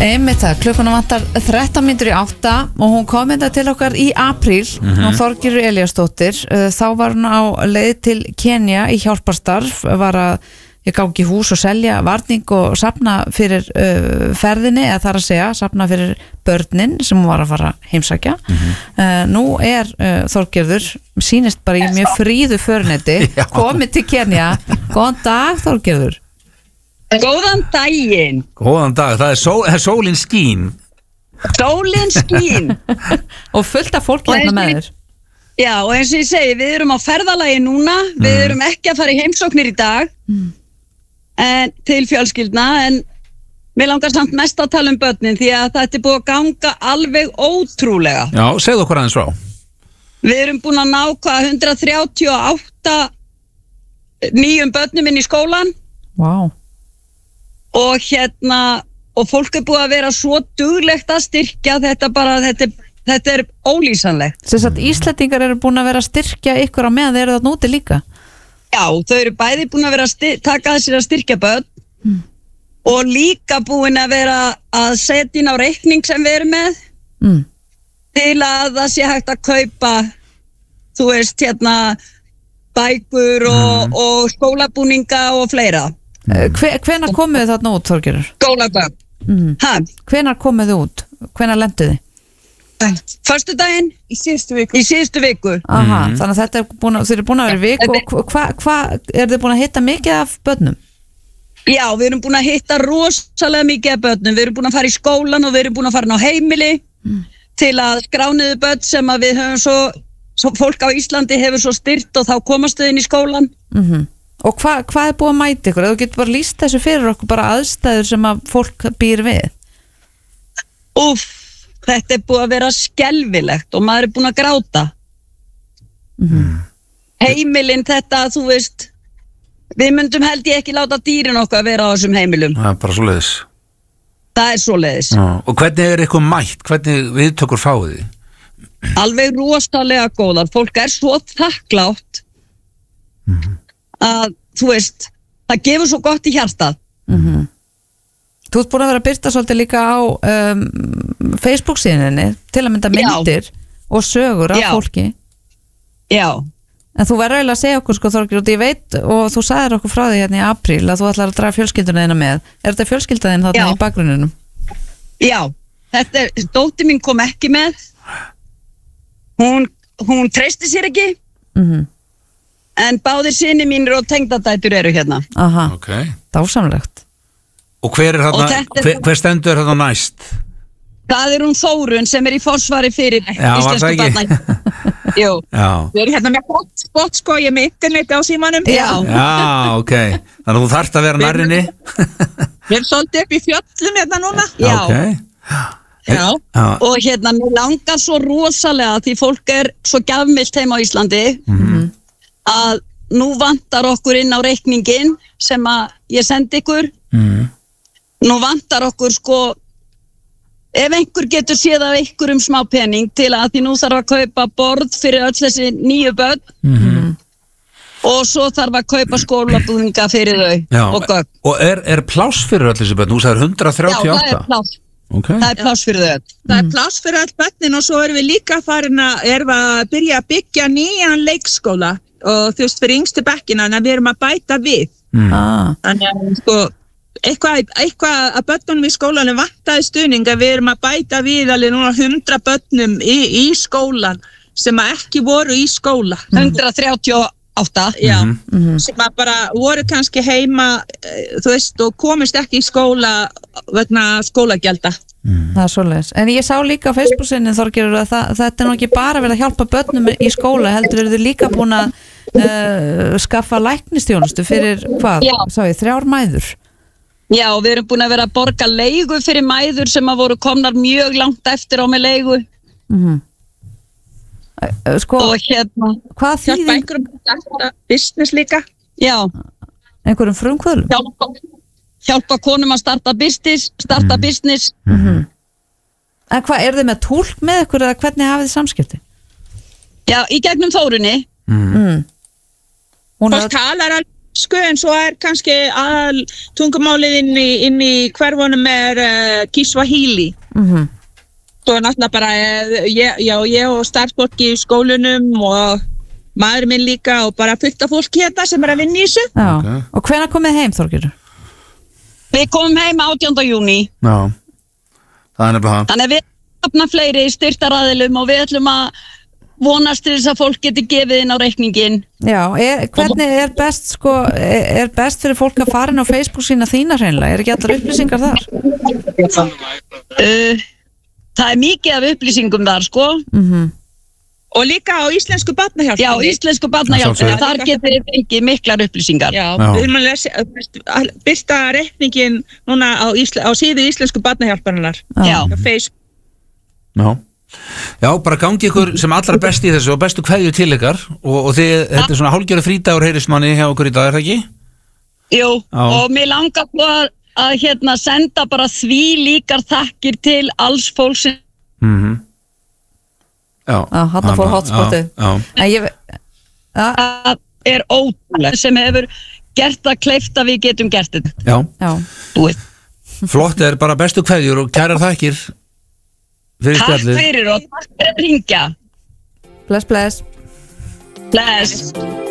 Einmitt það, klukkuna vantar 13 mínútur í 8 og hún kom þetta til okkar í apríl og Þorgerður Elíasdóttir, þá var hún á leið til Kenía í hjálparstarf, var að gangi í hús og selja varning og safna fyrir ferðinni, eða þar að segja safna fyrir börnin sem hún var að fara heimsækja. Nú er Þorgerður, sýnist bara í mjög fríðu förnetti, komið til Kenía. Góðan dag, Þorgerður. Góðan daginn. Góðan dag, það er sólin skín. Sólin skín. Og fullt af fólki hérna með þér. Já, og eins og ég segi, við erum á ferðalagi núna, við erum ekki að fara í heimsóknir í dag en, til fjölskyldna, en mér langar samt mest að tala börnin því að þetta er búið að ganga alveg ótrúlega. Já, segðu okkur aðeins frá. Við erum búin að ná 138 nýjum börnum inn í skólan. Vá. Og og fólk er búið að vera svo duglegt að styrkja þetta er ólýsanlegt. Þess að Íslendingar eru búin að vera að styrkja ykkur á meðan þeir eru þarna úti líka. Já, þau eru bæði búin að vera að taka þessir að styrkja börn og líka búin að vera að setja inn á reikning sem við erum með til að það sé hægt að kaupa, þú veist, bækur og skólabúninga og fleira. Hvenær komuð þið þarna út, Þorgerður? Skólabörn. Hvenær komuð þið út? Hvenær lenduð þið? Föstudaginn í síðustu viku. Aha, þannig að þetta þið eru búin að vera í viku og hvað er þið búin að hitta mikið af börnum? Já, við erum búin að hitta rosalega mikið af börnum. Við erum búin að fara í skólan og við erum búin að fara á heimili til að skrániðu börn sem að við höfum svo fólk á Íslandi hefur svo styrt og þá komast þau inn í skólan. Og hvað er búið að mæta ykkur? Þú getur bara lýst þessu fyrir okkur, bara aðstæður sem að fólk býr við. Þetta er búið að vera skelfilegt og maður er búin að gráta. Heimilin þetta, þú veist, við myndum held ég ekki láta dýrin okkar að vera á þessum heimilum. Það er bara svoleiðis. Það er svoleiðis. Og hvernig er ykkur mætt? Hvernig viðtökur fáið þið? Alveg rosalega góðar. Fólk er svo þakklátt að, þú veist, það gefur svo gott í hjartað. Þú ert búin að vera að birta svolítið líka á Facebook síðunni til að mynda myndir og sögur af fólki. Já. En þú verður eiginlega að segja okkur, sko, Þorgerður, og ég veit, og þú sagðir okkur frá því hérna í apríl að þú ætlar að draga fjölskylduna þína með. Er þetta fjölskyldan þín þarna í bakgrunninum? Já, dóttir mín kom ekki með. Hún treysti sér ekki. En báðir syni mínir og tengdadætur eru hérna. Aha, dásamlegt. Og hver stendur þetta næst? Það er hún Þórunn sem er í forsvari fyrir íslensku barna. Jú. Við erum hérna með hotspot, sko, ég er með interneti á símanum. Já, ok. Þannig að þú þarft að vera nærrinni. Við erum svolítið upp í fjöllum hérna núna. Já. Og hérna, mér langar svo rosalega því fólk er svo gjafmillt heima á Íslandi að nú vantar okkur inn á reikningin sem að ég sendi ykkur. Nú vantar okkur, sko, ef einhver getur séð af ykkur smá pening til að því nú þarf að kaupa borð fyrir öll þessi 9 börn og svo þarf að kaupa skólabúninga fyrir þau og gögn. Og er pláss fyrir öll þessi börn? Þú sagðir 138? Já, það er pláss. Það er pláss fyrir þau. Það er pláss fyrir öll börnin og svo erum við líka farin að byrja að byggja nýjan leikskóla og þú veist fyrir yngstu bekkina en við erum að bæta við. Þannig að, sko, eitthvað að börnunum í skólanum vantaði stuðning að við erum að bæta við alveg núna 100 börnum í skólan sem að ekki voru í skóla. 138. Já, sem að bara voru kannski heima, þú veist, og komist ekki í skóla vegna skólagjalda. Það er svoleiðis. En ég sá líka á Facebook-sinni, Þorgerður, að þetta er nú ekki bara verið að hjálpa börnum í skóla, heldur eru þið líka búin að skaffa læknistjónustu fyrir hvað? Sá ég 3 mæður. Já, við erum búin að vera að borga leigu fyrir mæður sem að voru komnar mjög langt eftir á með leigu. Sko, og hérna hvað þýðir einhverjum business líka? Já. Einhverjum frumkvöðlum? Hjálpa konum að starta business. En hvað, er þið með túlk með ykkur eða hvernig hafið þið samskipti? Já, í gegnum Þórunni. Fólk talar Sko, en svo kannski all tungumálið inn í hverfunum Kiswahili. Svo náttúrulega bara ég og starfsfólki í skólunum og maður minn líka og bara fullt af fólk sem að vinna í þessu. Okay. Og hvenær komið heim, Þorgerður? Við komum heim 18. júní. Já, það nefnilega það. Þannig að við hafna fleiri styrktaraðilum og við ætlum að vonast til þess að fólk geti gefið inn á reikningin. Já, hvernig best best fyrir fólk að fara inn á Facebook sína þína hreinlega? Ekki allar upplýsingar þar? Það mikið af upplýsingum þar, sko. Og líka á íslensku barnahjálpinni. Já, íslensku barnahjálpinni. Þar getur ekki miklar upplýsingar. Já. Við erum að birta reikningin núna á síðu íslensku barnahjálparinnar. Já. Á Facebook. Já, bara gangi ykkur sem allra best í þessu og bestu kveðju til ykkar og þetta svona hálfgerðu frídagur heyrist manni hjá okkur í dag, það ekki? Jú, og mér langar að senda bara því líkar þakkir til alls fólksins. Hann fór hotspotið. Það ótrúlega sem hefur gert það kleift að við getum gert þetta. Já. Flott, bara bestu kveðjur og kærar þakkir fyrir spjallið. Takk fyrir og takk fyrir að ringja. Bless. Bless.